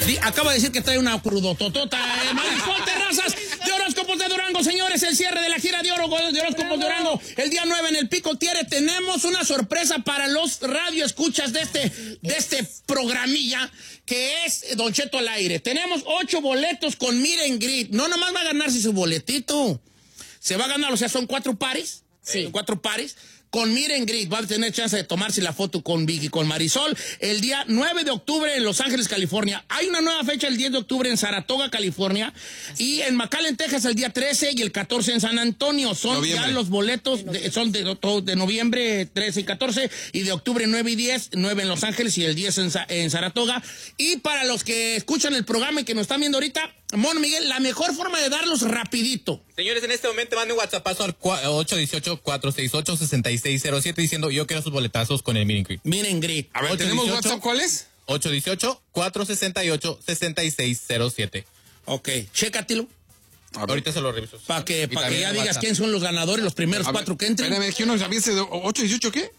Acaba de decir que trae una crudototota. Marisol Terrazas, de Horóscopos de Durango, señores. El cierre de la gira de Horóscopos de Durango. El día 9 en el Pico Tiere. Tenemos una sorpresa para los radioescuchas de este programilla, que es Don Cheto al aire. Tenemos 8 boletos con Meet and Greet. No nomás va a ganarse su boletito. Se va a ganar, o sea, son 4 pares. Sí. 4 pares. Con Meet and Greet, va a tener chance de tomarse la foto con Vicky, con Marisol, el día 9 de octubre en Los Ángeles, California. Hay una nueva fecha el 10 de octubre en Saratoga, California. Y en McAllen, Texas, el día 13 y el 14 en San Antonio. Son noviembre. Ya los boletos, son de noviembre 13 y 14, y de octubre 9 y 10, 9 en Los Ángeles y el 10 en Saratoga. Y para los que escuchan el programa y que nos están viendo ahorita, Mono Miguel, la mejor forma de darlos rapidito. Señores, en este momento manden WhatsApp al 818-468-6607 diciendo yo quiero sus boletazos con el Meet and Greet. Meet and Greet. A ver, ¿tenemos WhatsApp cuál es? 818-468-6607. Ok, chécatelo. Ahorita se lo reviso. Para que ya digas quién son los ganadores, los primeros 4 que entren. Espérame, que uno sabía ese 818 ¿qué?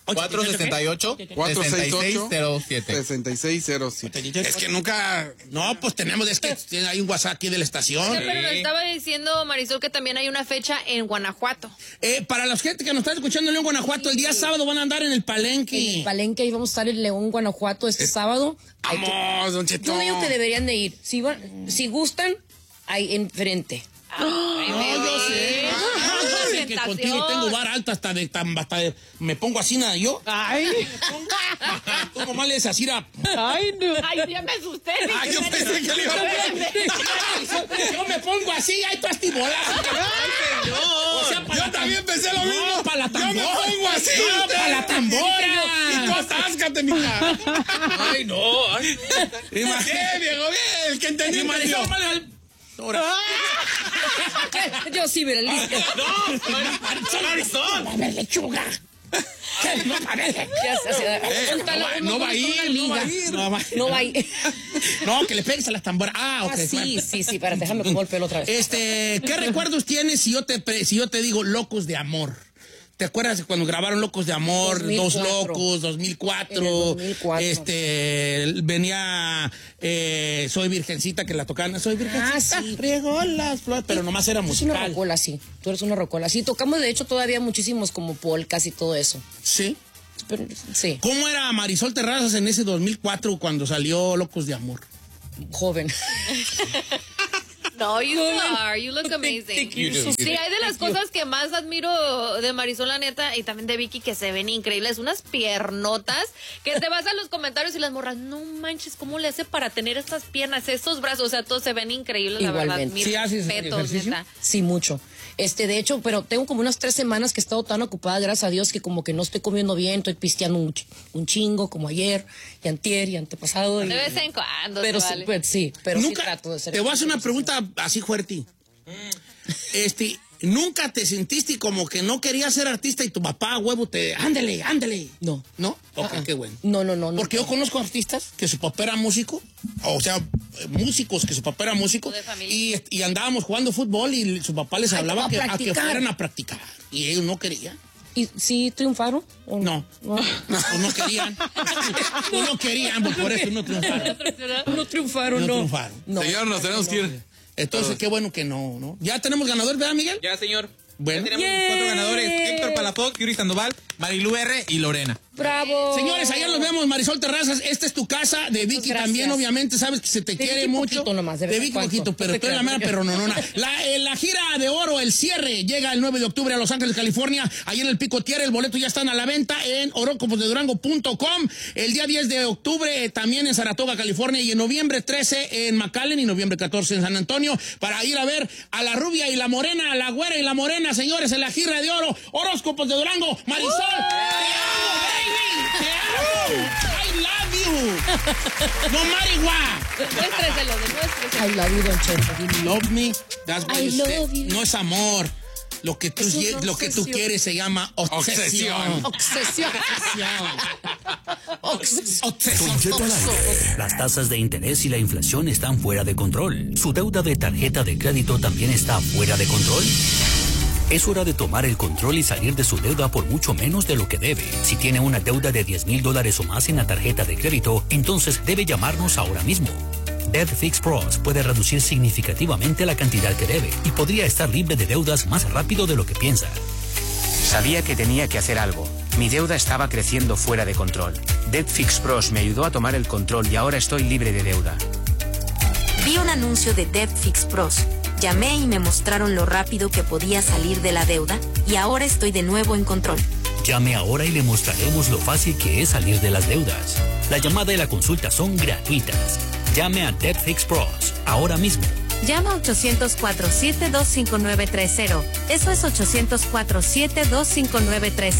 468-6607. Es que nunca... No, pues tenemos, es que hay un WhatsApp aquí de la estación. Sí, pero nos estaba diciendo Marisol que también hay una fecha en Guanajuato. Para la gente que nos está escuchando en León, Guanajuato, el día sábado van a andar en el Palenque. En el Palenque, ahí vamos a estar en León, Guanajuato, sábado. Vamos, Don Cheto. Yo digo que deberían de ir. Si gustan, ahí enfrente. Ay, yo sé. Que contigo tengo vara alta hasta me pongo así nada yo. Ay. Tú nomás le des así a... Ay, no. Ay, ya me asusté. Ay, yo pensé que le iba a yo me pongo así, ahí tú estibolado. Ay, señor. O sea, yo también pensé lo mismo. No, para la tambora. Yo me pongo así. No, para la tambora. Y tú atáscate, mija. Ay, no. Ay. Bien, viejo, bien. El que entendió, entendió. Ahora. Yo sí, mira, listo. Marisol. A ver, lechuga. No va a ir. No, que le pegues a las tamboras. Ok. Sí, para dejarme como el pelo otra vez. ¿Qué recuerdos tienes si yo te digo Locos de Amor? ¿Te acuerdas de cuando grabaron Locos de Amor? 2004. 2 Locos, 2004. En el 2004. Venía Soy Virgencita, que la tocaban. Soy Virgencita. Sí. Riego las flores, pero nomás era Es musical. una rocola, sí. Tú eres una rocola. Sí, tocamos de hecho todavía muchísimos como polcas y todo eso. Sí. Pero, sí. ¿Cómo era Marisol Terrazas en ese 2004 cuando salió Locos de Amor? Joven. No, you look amazing. You do. Sí, hay de las cosas que más admiro de Marisol, la neta, y también de Vicky, que se ven increíbles, unas piernotas, que te vas a los comentarios y las morras, no manches, ¿cómo le hace para tener estas piernas, estos brazos? O sea, todos se ven increíbles, Igualmente. la verdad. Mis ¿Sí haces respetos, ejercicio? neta. Sí, mucho. De hecho, pero tengo como unas 3 semanas que he estado tan ocupada, gracias a Dios, que como que no estoy comiendo bien, estoy pisteando un chingo, como ayer, y antier, y antepasado. De vez en cuando, pero se vale. pero Nunca, sí trato de ser. te voy a hacer una pregunta así fuerte. ¿Nunca te sentiste como que no querías ser artista y tu papá, huevo, ándale? No. ¿No? Ok, qué bueno. No. Porque yo conozco artistas que su papá era músico, o sea, músicos que su papá era músico, De familia. y andábamos jugando fútbol y su papá les hablaba como a a que practicar. fueran a practicar. Y ellos no querían. ¿Y sí triunfaron? ¿O No. Pues no querían. Pues no querían, pues por eso no triunfaron. No triunfaron, No no. triunfaron. No. Señor, nos tenemos que ir. Entonces, qué bueno que no. Ya tenemos ganador, ¿verdad, Miguel? Ya, señor. Bueno. Ya tenemos 4 ganadores. Héctor Palafox, Yuri Sandoval, Marilu R. y Lorena. ¡Bravo! Señores, allá nos vemos, Marisol Terrazas. Esta es tu casa, de Vicky Gracias. también, obviamente, sabes que se te quiere Vicky mucho. poquito nomás, de vez en Vicky cuando. poquito, pero No te tú eres la creas. mera perrononona. La gira de oro, el cierre, llega el 9 de octubre a Los Ángeles, California. Ahí en el Pico Tiere, el boleto ya están a la venta en horóscoposdedurango.com. El día 10 de octubre también en Saratoga, California. Y en noviembre 13 en McAllen y noviembre 14 en San Antonio. Para ir a ver a la rubia y la morena, a la güera y la morena, señores, en la gira de oro. Horóscopos de Durango. Marisol, te amo, baby. Te amo. I love you. No matter what. Demuéstreselo. I love you, Don Cheto. You love me. That's what I you say. love you. No es amor. Lo que tú Es una lo que tú obsesión. quieres se llama obsesión. Obsesión. Don Cheto al aire. Las tasas de interés y la inflación están fuera de control. ¿Su deuda de tarjeta de crédito también está fuera de control? Es hora de tomar el control y salir de su deuda por mucho menos de lo que debe. Si tiene una deuda de $10,000 o más en la tarjeta de crédito, entonces debe llamarnos ahora mismo. Debt Fix Pros puede reducir significativamente la cantidad que debe y podría estar libre de deudas más rápido de lo que piensa. Sabía que tenía que hacer algo. Mi deuda estaba creciendo fuera de control. Debt Fix Pros me ayudó a tomar el control y ahora estoy libre de deuda. Vi un anuncio de Debt Fix Pros. Llamé y me mostraron lo rápido que podía salir de la deuda y ahora estoy de nuevo en control. Llame ahora y le mostraremos lo fácil que es salir de las deudas. La llamada y la consulta son gratuitas. Llame a Debt Fix Pros ahora mismo. Llama a 800-472-5930. Eso es 800-472-5930.